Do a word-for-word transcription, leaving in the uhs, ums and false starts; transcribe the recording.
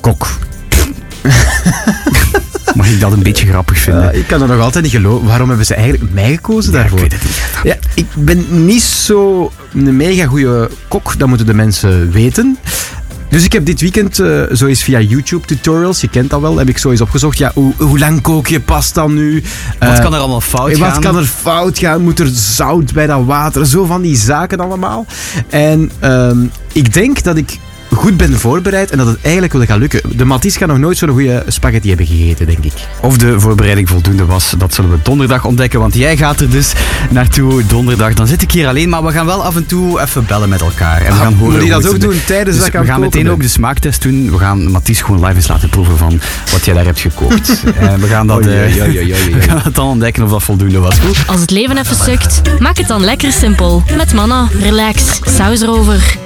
kok. Mag ik dat een beetje grappig vinden? Uh, ik kan er nog altijd niet geloven. Waarom hebben ze eigenlijk mij gekozen ja, daarvoor? Ik weet het niet. Ja, ik ben niet zo een mega goede kok. Dat moeten de mensen weten. Dus ik heb dit weekend, uh, zo eens via YouTube tutorials, je kent dat wel, heb ik zo eens opgezocht. Ja, hoe, hoe lang kook je pasta nu? Wat Uh, kan er allemaal fout wat gaan? Wat kan er fout gaan? Moet er zout bij dat water? Zo van die zaken allemaal. En um, ik denk dat ik goed ben voorbereid en dat het eigenlijk wel gaat lukken. De Mathis gaat nog nooit zo'n goede spaghetti hebben gegeten, denk ik. Of de voorbereiding voldoende was, dat zullen we donderdag ontdekken. Want jij gaat er dus naartoe donderdag. Dan zit ik hier alleen, maar we gaan wel af en toe even bellen met elkaar. En we gaan ah, horen moet je dat ook de... doen tijdens dus dat ik aan we gaan het meteen ben. ook de smaaktest doen. We gaan Mathis gewoon live eens laten proeven van wat jij daar hebt gekookt. En we gaan dat, oh, uh, ja, ja, ja, ja, ja. we gaan het dan ontdekken of dat voldoende was. Goed? Als het leven even sukt, maak het dan lekker simpel. Met Manna, relax, saus erover.